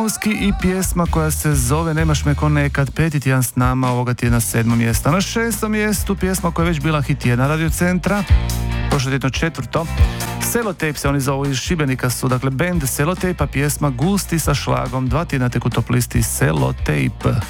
I pjesma koja se zove Nemaš me ko nekad, peti tjedan s nama, ovoga tjedna 7. mjesta. Na 6. mjestu pjesma koja je već bila hit jedna Radio Centra, prošlo tjedno 4. Selotejp se oni zovu, iz Šibenika su, dakle band Selotejp, a pjesma Gusti sa šlagom, 2 tjedna tek u top listi Selotejp.